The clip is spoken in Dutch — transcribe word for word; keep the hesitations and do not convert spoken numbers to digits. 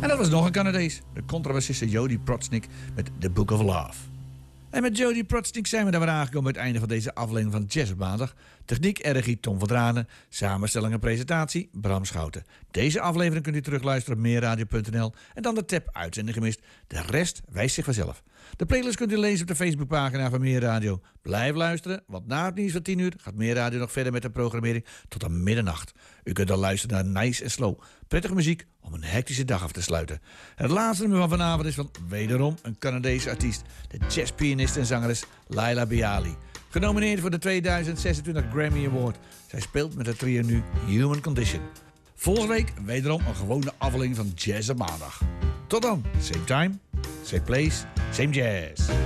En dat was nog een Canadees, de contrabassiste Jody Protsnik met The Book of Love. En met Jody Protsnik zijn we dan weer aangekomen bij het einde van deze aflevering van Jazz op Maandag. Techniek en regie Tom van Dranen, samenstelling en presentatie Bram Schouten. Deze aflevering kunt u terugluisteren op meerradio punt n l en dan de tab uitzending gemist. De rest wijst zich vanzelf. De playlist kunt u lezen op de Facebookpagina van Meerradio. Blijf luisteren, want na het nieuws van tien uur gaat Meerradio nog verder met de programmering tot aan middernacht. U kunt dan luisteren naar Nice en Slow. Prettige muziek om een hectische dag af te sluiten. Het laatste nummer van vanavond is van wederom een Canadese artiest. De jazzpianist en zangeres Laila Bialy. Genomineerd voor de tweeduizend zesentwintig Grammy Award. Zij speelt met het trio nu Human Condition. Volgende week wederom een gewone aflevering van Jazz op Maandag. Tot dan, same time, same place, same jazz.